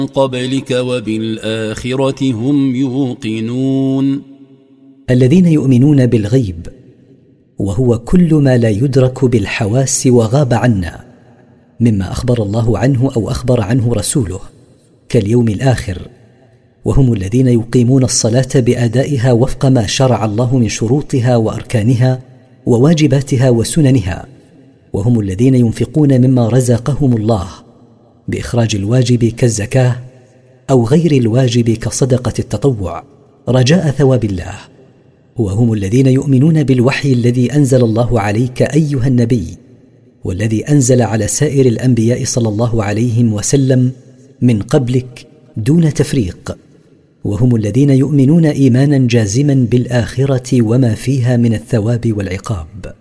قبلك وبالآخرة هم يوقنون. الذين يؤمنون بالغيب، وهو كل ما لا يدرك بالحواس وغاب عنا مما أخبر الله عنه أو أخبر عنه رسوله كاليوم الآخر، وهم الذين يقيمون الصلاة بأدائها وفق ما شرع الله من شروطها وأركانها وواجباتها وسننها، وهم الذين ينفقون مما رزقهم الله بإخراج الواجب كالزكاة أو غير الواجب كصدقة التطوع رجاء ثواب الله، وهم الذين يؤمنون بالوحي الذي أنزل الله عليك أيها النبي والذي أنزل على سائر الأنبياء صلى الله عليه وسلم من قبلك دون تفريق، وهم الذين يؤمنون إيمانا جازما بالآخرة وما فيها من الثواب والعقاب.